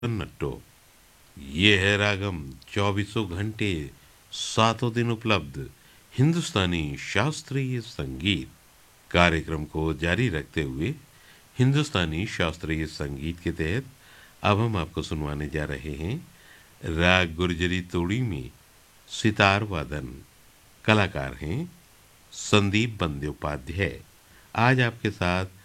नट्टो। ये है रागम, चौबीसों घंटे, सातों दिन उपलब्ध हिंदुस्तानी शास्त्रीय संगीत। कार्यक्रम को जारी रखते हुए हिंदुस्तानी शास्त्रीय संगीत के तहत अब हम आपको सुनवाने जा रहे हैं राग गुर्जरी तोड़ी में सितार वादन। कलाकार हैं संदीप बंद्योपाध्याय। आज आपके साथ